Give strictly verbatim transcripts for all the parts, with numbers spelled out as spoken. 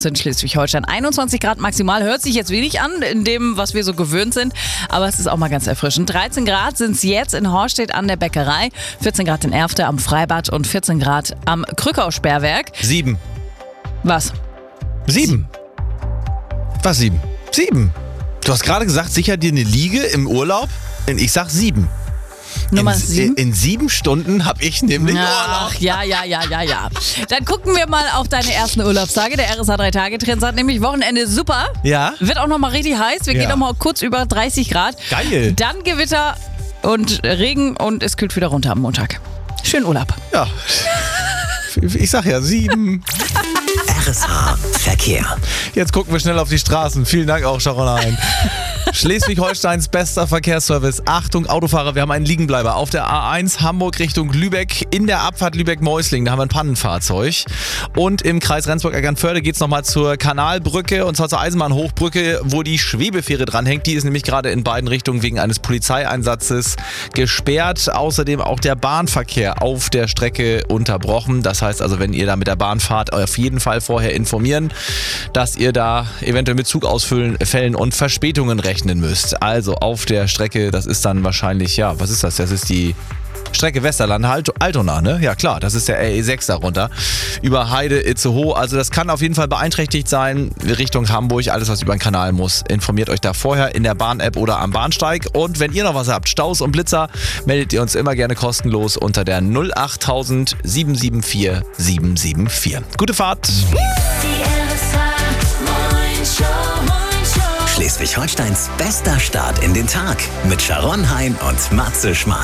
in Schleswig-Holstein. einundzwanzig Grad maximal, hört sich jetzt wenig an, in dem, was wir so gewöhnt sind, aber es ist auch mal ganz erfrischend. dreizehn Grad sind es jetzt in Horstedt an der Bäckerei, vierzehn Grad in Erfte am Freibad und vierzehn Grad am Krückau-Sperrwerk. Sieben. Was? Sieben. Was sieben? Sieben. Du hast gerade gesagt, sicher dir eine Liege im Urlaub? Ich sag sieben. Nummer in, sieben? In sieben Stunden habe ich nämlich Ach, Urlaub. ja, ja, ja, ja, ja. Dann gucken wir mal auf deine ersten Urlaubstage. Der R S A drei Tage Trend sagt nämlich Wochenende super. Ja. Wird auch noch mal richtig heiß. Wir Ja. gehen noch mal kurz über dreißig Grad. Geil. Dann Gewitter und Regen und es kühlt wieder runter am Montag. Schönen Urlaub. Ja. Ich sag ja sieben. R S H Verkehr. Jetzt gucken wir schnell auf die Straßen. Vielen Dank auch, Sharon Hein. Schleswig-Holsteins bester Verkehrsservice. Achtung, Autofahrer, wir haben einen Liegenbleiber. Auf der A eins Hamburg Richtung Lübeck, in der Abfahrt Lübeck-Mäusling, da haben wir ein Pannenfahrzeug. Und im Kreis Rendsburg-Eckernförde geht es nochmal zur Kanalbrücke und zwar zur Eisenbahnhochbrücke, wo die Schwebefähre dranhängt. Die ist nämlich gerade in beiden Richtungen wegen eines Polizeieinsatzes gesperrt. Außerdem auch der Bahnverkehr auf der Strecke unterbrochen. Das heißt also, wenn ihr da mit der Bahn fahrt, auf jeden Fall vorher informieren, dass ihr da eventuell mit Zugausfällen und Verspätungen rechnen müsst. Also auf der Strecke, das ist dann wahrscheinlich, ja, was ist das? Das ist die Strecke Westerland-Altona, ne? Ja klar, das ist der R E sechs darunter. Über Heide, Itzehoe, also das kann auf jeden Fall beeinträchtigt sein. Richtung Hamburg, alles was über den Kanal muss. Informiert euch da vorher in der Bahn-App oder am Bahnsteig. Und wenn ihr noch was habt, Staus und Blitzer, meldet ihr uns immer gerne kostenlos unter der null acht tausend sieben sieben vier sieben sieben vier. Gute Fahrt! Schleswig-Holsteins bester Start in den Tag mit Sharon Hein und Matze Schmark.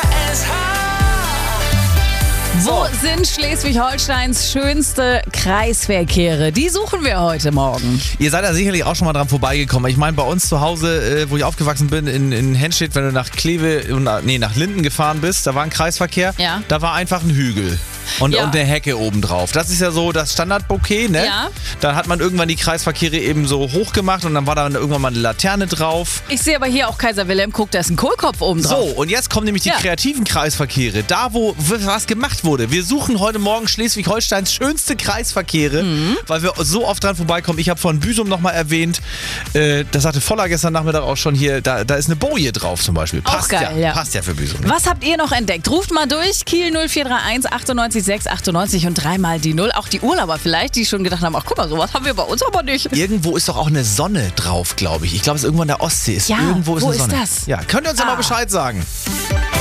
Wo sind Schleswig-Holsteins schönste Kreisverkehre? Die suchen wir heute Morgen. Ihr seid da sicherlich auch schon mal dran vorbeigekommen. Ich meine, bei uns zu Hause, äh, wo ich aufgewachsen bin, in, in Henstedt, wenn du nach Kleve, nee, nach Linden gefahren bist, da war ein Kreisverkehr, Ja. da war einfach ein Hügel. Und, Ja. und eine Hecke obendrauf. Das ist ja so das Standardbouquet, ne? Ja. Dann hat man irgendwann die Kreisverkehre eben so hoch gemacht und dann war da irgendwann mal eine Laterne drauf. Ich sehe aber hier auch Kaiser Wilhelm, guck, da ist ein Kohlkopf oben So, drauf. und jetzt kommen nämlich die Ja. kreativen Kreisverkehre. Da, wo w- was gemacht wurde. Wir suchen heute Morgen Schleswig-Holsteins schönste Kreisverkehre, Mhm. weil wir so oft dran vorbeikommen. Ich habe von Büsum nochmal erwähnt, äh, das hatte Voller gestern Nachmittag auch schon hier, da, da ist eine Boje drauf zum Beispiel. Auch Passt geil, ja, ja. Passt ja für Büsum. Ne? Was habt ihr noch entdeckt? Ruft mal durch, Kiel null vier drei eins achtundneunzig sechs achtundneunzig und dreimal die Null. Auch die Urlauber vielleicht, die schon gedacht haben, ach guck mal, sowas haben wir bei uns aber nicht. Irgendwo ist doch auch eine Sonne drauf, glaube ich. Ich glaube, es ist irgendwo an der Ostsee. Ist Ja, irgendwo ist wo eine ist Sonne. das? Ja, könnt ihr uns ja Ah. mal Bescheid sagen.